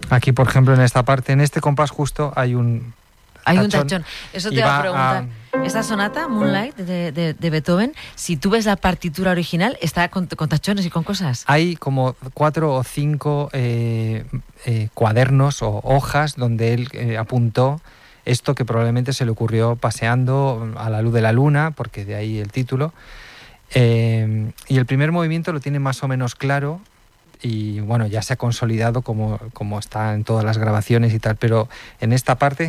Aquí, por ejemplo, en esta parte, en este compás justo, hay un tachón. Eso te iba a preguntar. Esta sonata, Moonlight, de Beethoven, si tú ves la partitura original, está con tachones y con cosas. Hay como 4 o 5 cuadernos o hojas donde él apuntó esto que probablemente se le ocurrió paseando a la luz de la luna, porque de ahí el título. Y el primer movimiento lo tiene más o menos claro y bueno, ya se ha consolidado como está en todas las grabaciones y tal, pero en esta parte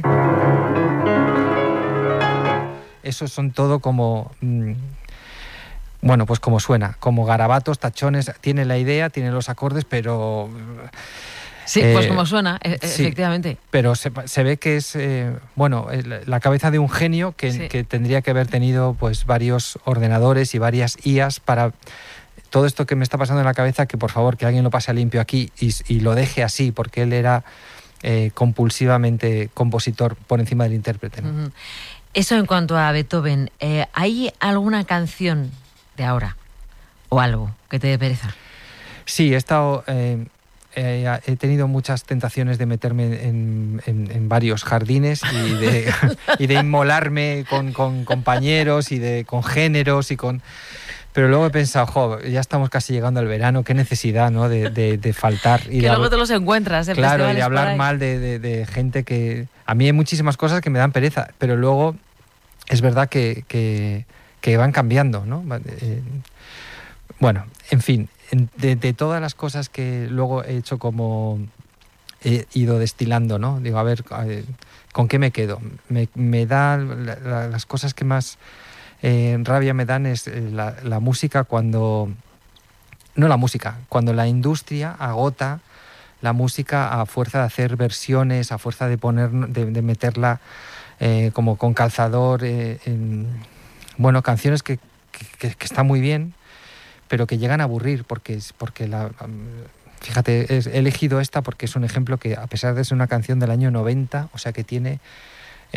esos son todo como bueno, pues como suena, como garabatos, tachones, tiene la idea, tiene los acordes, pero sí, pues como suena, sí, efectivamente. Pero se ve que es bueno, la cabeza de un genio que tendría que haber tenido pues varios ordenadores y varias IAs para todo esto que me está pasando en la cabeza, que por favor que alguien lo pase a limpio aquí y lo deje así, porque él era compulsivamente compositor por encima del intérprete, ¿no? Uh-huh. Eso en cuanto a Beethoven, ¿hay alguna canción de ahora o algo que te dé pereza? Sí, he estado... he tenido muchas tentaciones de meterme en varios jardines y de inmolarme con compañeros y de congéneros y con... Pero luego he pensado, ya estamos casi llegando al verano, qué necesidad, ¿no? de faltar. Y que luego te los encuentras. Claro, y de hablar mal de gente que... A mí hay muchísimas cosas que me dan pereza, pero luego es verdad que van cambiando, ¿no? Bueno, en fin, de todas las cosas que luego he hecho como... He ido destilando, ¿no? Digo, a ver, ¿con qué me quedo? Me da las cosas que más... rabia me dan es la música cuando... No la música, cuando la industria agota la música a fuerza de hacer versiones, a fuerza de meterla como con calzador bueno, canciones que están muy bien, pero que llegan a aburrir porque fíjate, he elegido esta porque es un ejemplo que, a pesar de ser una canción del año 90, o sea que tiene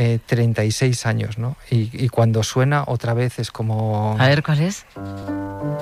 36 años, ¿no? Y cuando suena otra vez es como... A ver, ¿cuál es?